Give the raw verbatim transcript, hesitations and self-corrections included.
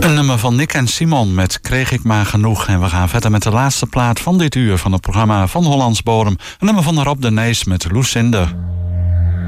Een nummer van Nick en Simon met Kreeg ik maar genoeg. En we gaan verder met de laatste plaat van dit uur van het programma Van Hollands Bodem. Een nummer van Rob de Nijs met Lucinda.